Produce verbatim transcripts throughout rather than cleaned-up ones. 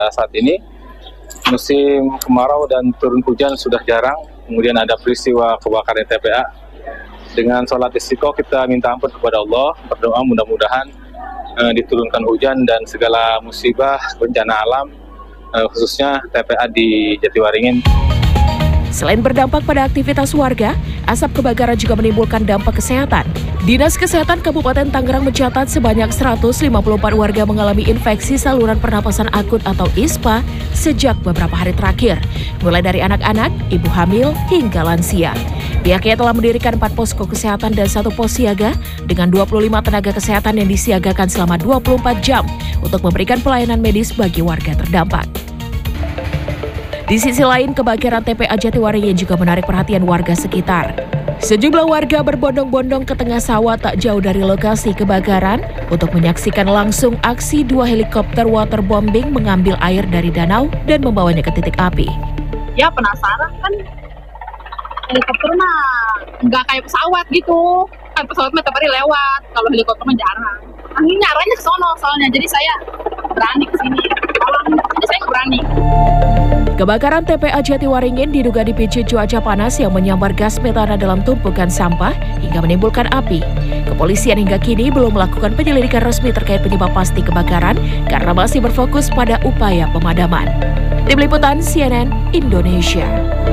Saat ini musim kemarau dan turun hujan sudah jarang, kemudian ada peristiwa kebakaran T P A. Dengan sholat istiqoah kita minta ampun kepada Allah, berdoa mudah-mudahan eh, diturunkan hujan dan segala musibah bencana alam, eh, khususnya T P A di Jatiwaringin. Selain berdampak pada aktivitas warga, asap kebakaran juga menimbulkan dampak kesehatan. Dinas Kesehatan Kabupaten Tangerang mencatat sebanyak seratus lima puluh empat warga mengalami infeksi saluran pernapasan akut atau I S P A sejak beberapa hari terakhir, mulai dari anak-anak, ibu hamil, hingga lansia. Pihaknya telah mendirikan empat posko kesehatan dan satu pos siaga dengan dua puluh lima tenaga kesehatan yang disiagakan selama dua puluh empat jam untuk memberikan pelayanan medis bagi warga terdampak. Di sisi lain, kebakaran T P A Jatiwaringin juga menarik perhatian warga sekitar. Sejumlah warga berbondong-bondong ke tengah sawah tak jauh dari lokasi kebakaran untuk menyaksikan langsung aksi dua helikopter waterbombing mengambil air dari danau dan membawanya ke titik api. Ya penasaran kan, helikopter mah nggak kayak pesawat gitu. Kan pesawat mah tiap hari lewat, kalau helikopter mah jarang. Anginnya arahnya ke sono soalnya, jadi saya berani ke sini. Kalau jadi saya nggak berani. Kebakaran T P A Jatiwaringin diduga dipicu cuaca panas yang menyambar gas metana dalam tumpukan sampah hingga menimbulkan api. Kepolisian hingga kini belum melakukan penyelidikan resmi terkait penyebab pasti kebakaran karena masih berfokus pada upaya pemadaman. Tim Liputan C N N Indonesia.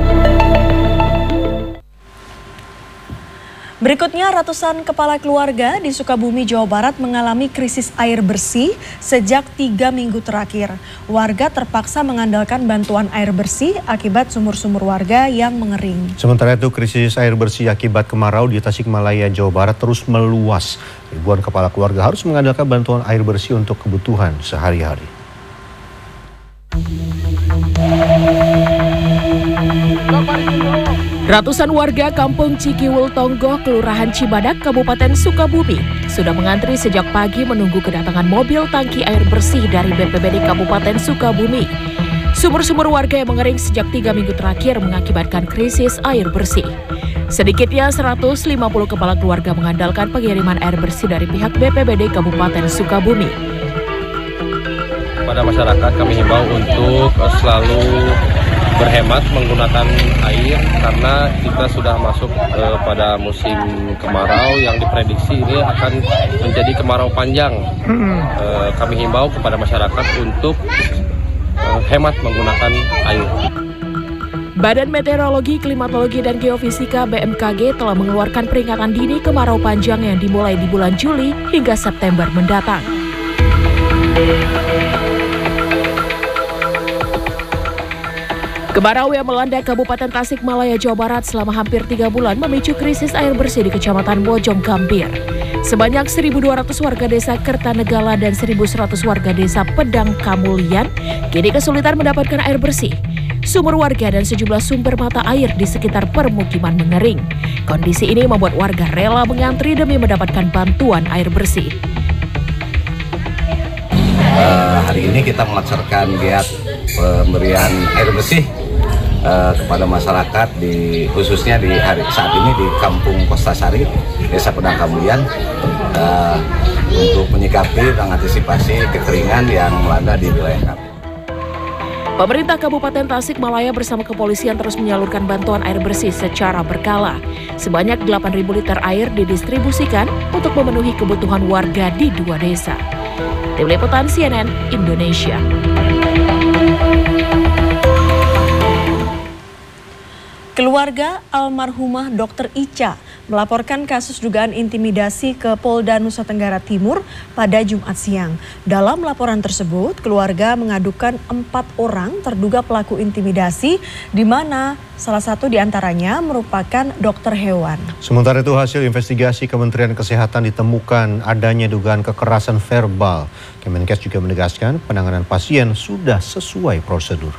Berikutnya, ratusan kepala keluarga di Sukabumi, Jawa Barat mengalami krisis air bersih sejak tiga minggu terakhir. Warga terpaksa mengandalkan bantuan air bersih akibat sumur-sumur warga yang mengering. Sementara itu, krisis air bersih akibat kemarau di Tasikmalaya, Jawa Barat terus meluas. Ribuan kepala keluarga harus mengandalkan bantuan air bersih untuk kebutuhan sehari-hari. Ratusan warga Kampung Cikiwul Tonggoh, Kelurahan Cibadak, Kabupaten Sukabumi sudah mengantri sejak pagi menunggu kedatangan mobil tangki air bersih dari B P B D Kabupaten Sukabumi. Sumur-sumur warga yang mengering sejak tiga minggu terakhir mengakibatkan krisis air bersih. Sedikitnya seratus lima puluh kepala keluarga mengandalkan pengiriman air bersih dari pihak B P B D Kabupaten Sukabumi. Pada masyarakat kami himbau untuk selalu berhemat menggunakan air karena kita sudah masuk eh, pada musim kemarau yang diprediksi ini akan menjadi kemarau panjang. Eh, kami himbau kepada masyarakat untuk eh, hemat menggunakan air. Badan Meteorologi, Klimatologi, dan Geofisika B M K G telah mengeluarkan peringatan dini kemarau panjang yang dimulai di bulan Juli hingga September mendatang. Kemarau yang melanda Kabupaten Tasikmalaya, Jawa Barat selama hampir tiga bulan memicu krisis air bersih di Kecamatan Bojong Gambir. Sebanyak seribu dua ratus warga desa Kertanegala dan seribu seratus warga desa Pedang Kamulian kini kesulitan mendapatkan air bersih. Sumur warga dan sejumlah sumber mata air di sekitar permukiman mengering. Kondisi ini membuat warga rela mengantri demi mendapatkan bantuan air bersih. Uh, hari ini kita melaksanakan giat pemberian air bersih uh, kepada masyarakat di khususnya di hari saat ini di Kampung Kostasari, Desa Pedang Kamulian, uh, untuk menyikapi dan mengantisipasi kekeringan yang melanda di wilayah kami. Pemerintah Kabupaten Tasikmalaya bersama kepolisian terus menyalurkan bantuan air bersih secara berkala. Sebanyak delapan ribu liter air didistribusikan untuk memenuhi kebutuhan warga di dua desa. Tim Liputan C N N Indonesia. Keluarga almarhumah Dokter Ica melaporkan kasus dugaan intimidasi ke Polda Nusa Tenggara Timur pada Jumat siang. Dalam laporan tersebut, keluarga mengadukan empat orang terduga pelaku intimidasi, di mana salah satu diantaranya merupakan dokter hewan. Sementara itu, hasil investigasi Kementerian Kesehatan ditemukan adanya dugaan kekerasan verbal. Kemenkes juga menegaskan penanganan pasien sudah sesuai prosedur.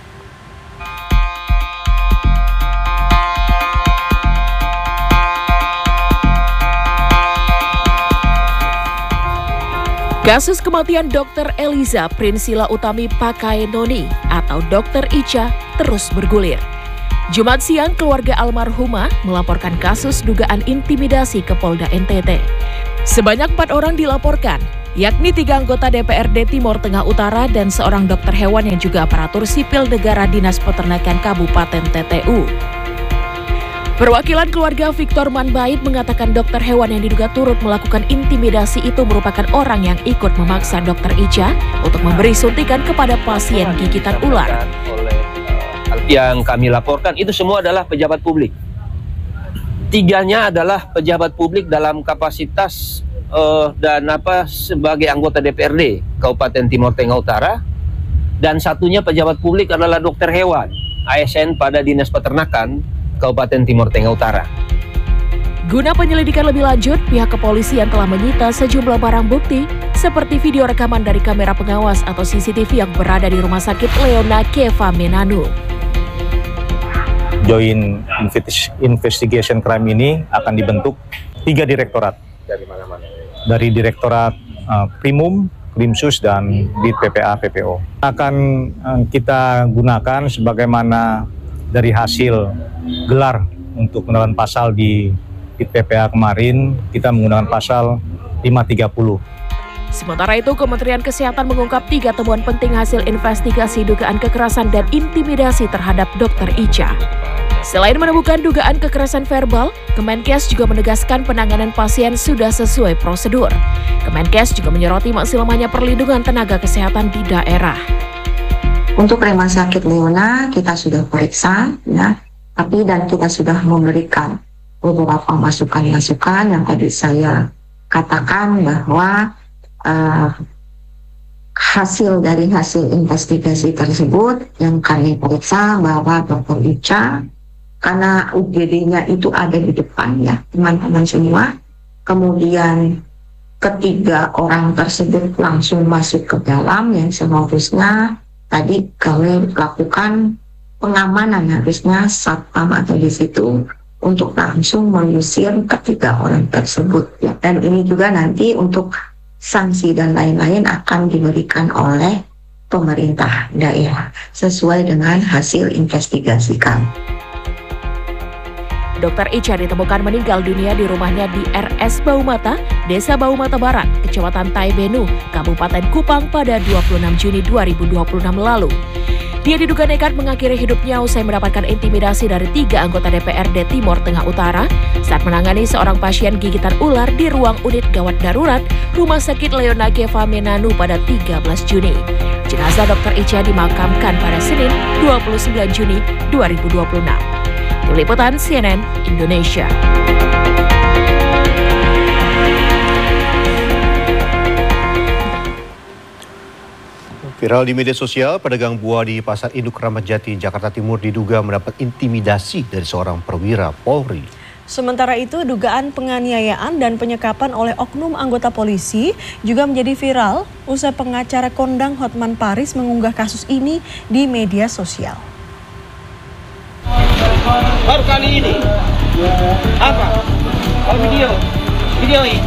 Kasus kematian Dokter Eliza Prinsila Utami Pakaenoni atau Dokter Ica terus bergulir. Jumat siang, keluarga almarhumah melaporkan kasus dugaan intimidasi ke Polda N T T. Sebanyak empat orang dilaporkan, yakni tiga anggota D P R D Timur Tengah Utara dan seorang dokter hewan yang juga aparatur sipil negara Dinas Peternakan Kabupaten T T U. Perwakilan keluarga Victor Manbait mengatakan dokter hewan yang diduga turut melakukan intimidasi itu merupakan orang yang ikut memaksa dokter Ica untuk memberi suntikan kepada pasien gigitan ular. Yang kami laporkan itu semua adalah pejabat publik. Tiganya adalah pejabat publik dalam kapasitas uh, dan apa sebagai anggota D P R D Kabupaten Timur Tengah Utara, dan satunya pejabat publik adalah dokter hewan A S N pada Dinas Peternakan Kabupaten Timur Tengah Utara. Guna penyelidikan lebih lanjut, pihak kepolisian telah menyita sejumlah barang bukti seperti video rekaman dari kamera pengawas atau C C T V yang berada di Rumah Sakit Leona Keva Menanu. Joint Investigation Crime ini akan dibentuk tiga direktorat. Dari mana-mana? Dari Direktorat uh, Primum, Krimsus, dan Dit P P A P P O. Akan uh, kita gunakan sebagaimana dari hasil gelar untuk penerapan pasal di Dit P P A kemarin, kita menggunakan pasal lima tiga puluh. Sementara itu, Kementerian Kesehatan mengungkap tiga temuan penting hasil investigasi dugaan kekerasan dan intimidasi terhadap dokter Ica. Selain menemukan dugaan kekerasan verbal, Kemenkes juga menegaskan penanganan pasien sudah sesuai prosedur. Kemenkes juga menyoroti masih lemahnya perlindungan tenaga kesehatan di daerah. Untuk Rumah Sakit Leona kita sudah periksa, ya, tapi dan kita sudah memberikan beberapa masukan-masukan yang tadi saya katakan bahwa uh, hasil dari hasil investigasi tersebut yang kami periksa bahwa dokter Ica, karena U G D-nya itu ada di depan ya teman-teman semua, kemudian ketiga orang tersebut langsung masuk ke dalam yang seharusnya tadi kami lakukan pengamanan, harusnya satpam atau di situ untuk langsung mengusir ketiga orang tersebut ya. Dan ini juga nanti untuk sanksi dan lain-lain akan diberikan oleh pemerintah daerah sesuai dengan hasil investigasi kami. Dokter Ica ditemukan meninggal dunia di rumahnya di R S Baumata, Desa Baumata Barat, Kecamatan Taibenu, Kabupaten Kupang pada dua puluh enam Juni dua ribu dua puluh enam lalu. Dia diduga nekat mengakhiri hidupnya usai mendapatkan intimidasi dari tiga anggota D P R D Timur Tengah Utara saat menangani seorang pasien gigitan ular di ruang unit gawat darurat Rumah Sakit Leona Keva Menanu pada tiga belas Juni. Jenazah dokter Ica dimakamkan pada Senin dua puluh sembilan Juni dua ribu dua puluh enam. Tim Liputan C N N Indonesia. Viral di media sosial, pedagang buah di Pasar Induk Kramat Jati, Jakarta Timur diduga mendapat intimidasi dari seorang perwira Polri. Sementara itu, dugaan penganiayaan dan penyekapan oleh oknum anggota polisi juga menjadi viral usai pengacara kondang Hotman Paris mengunggah kasus ini di media sosial. Baru kali ini apa? Oh, video, video ini.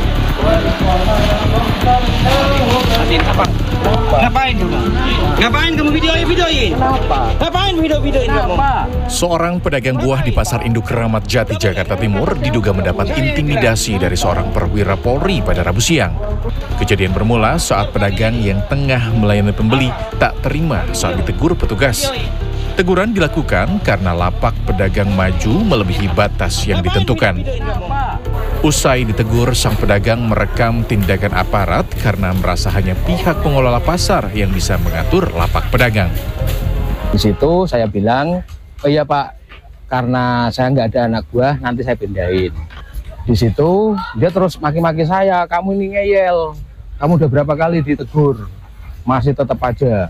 Apa? Ngapain kamu? Ngapain kamu videoin videoin? Kenapa? Ngapain video-videoin kamu? Seorang pedagang buah di Pasar Induk Kramat Jati, Jakarta Timur diduga mendapat intimidasi dari seorang perwira Polri pada Rabu siang. Kejadian bermula saat pedagang yang tengah melayani pembeli tak terima saat ditegur petugas. Teguran dilakukan karena lapak pedagang maju melebihi batas yang ditentukan. Usai ditegur, sang pedagang merekam tindakan aparat karena merasa hanya pihak pengelola pasar yang bisa mengatur lapak pedagang. Di situ saya bilang, oh iya Pak, karena saya nggak ada anak buah, nanti saya pindahin. Di situ dia terus maki-maki saya, kamu ini ngeyel, kamu udah berapa kali ditegur, masih tetap aja.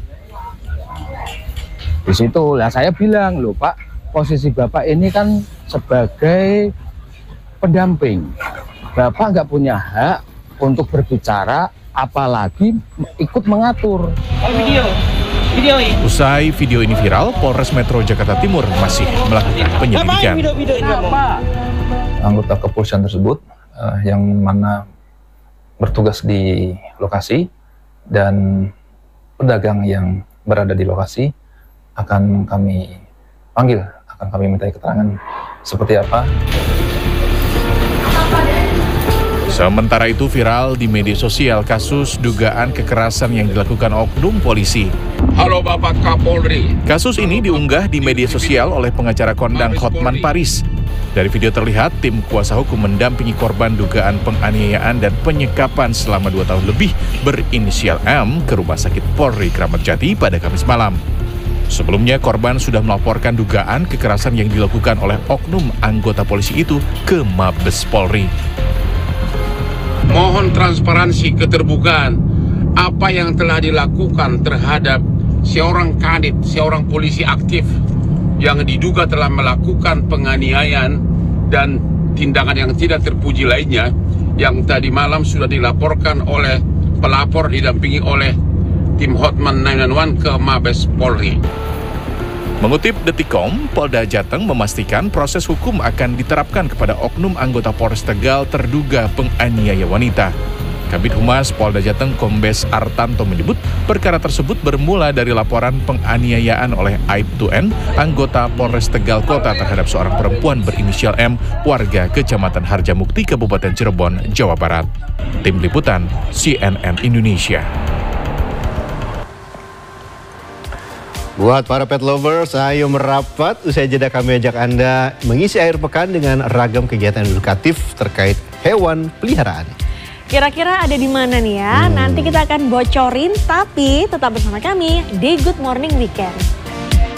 Di situ lah saya bilang, loh Pak, posisi Bapak ini kan sebagai pendamping. Bapak nggak punya hak untuk berbicara, apalagi ikut mengatur. Oh, video, video ini. Usai video ini viral, Polres Metro Jakarta Timur masih melakukan penyelidikan. Anggota kepolisian tersebut uh, yang mana bertugas di lokasi dan pedagang yang berada di lokasi akan kami panggil, akan kami minta keterangan seperti apa. Sementara itu viral di media sosial kasus dugaan kekerasan yang dilakukan oknum polisi. Halo Bapak Kapolri. Kasus ini diunggah di media sosial oleh pengacara kondang Hotman Paris. Dari video terlihat tim kuasa hukum mendampingi korban dugaan penganiayaan dan penyekapan selama dua tahun lebih berinisial M ke Rumah Sakit Polri Kramat Jati pada Kamis malam. Sebelumnya korban sudah melaporkan dugaan kekerasan yang dilakukan oleh oknum anggota polisi itu ke Mabes Polri. Mohon transparansi, keterbukaan apa yang telah dilakukan terhadap seorang kadit, seorang polisi aktif yang diduga telah melakukan penganiayaan dan tindakan yang tidak terpuji lainnya yang tadi malam sudah dilaporkan oleh pelapor didampingi oleh tim Hotman sembilan satu satu ke Mabes Polri. Mengutip Detikcom, Polda Jateng memastikan proses hukum akan diterapkan kepada oknum anggota Polres Tegal terduga penganiaya wanita. Kabid Humas Polda Jateng Kombes Artanto menyebut perkara tersebut bermula dari laporan penganiayaan oleh Aibtu N, anggota Polres Tegal Kota terhadap seorang perempuan berinisial M, warga Kecamatan Harjamukti, Kabupaten Cirebon, Jawa Barat. Tim Liputan C N N Indonesia. Buat para pet lovers, ayo merapat. Usai jeda kami ajak Anda mengisi akhir pekan dengan ragam kegiatan edukatif terkait hewan peliharaan. Kira-kira ada di mana nih ya? Hmm. Nanti kita akan bocorin, tapi tetap bersama kami di Good Morning Weekend.